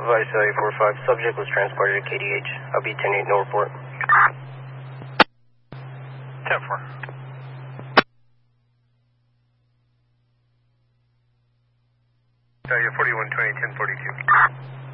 Vice 45, subject was transported to KDH. I'll be 10-8, no report. 10-4. You're 4120, 1042.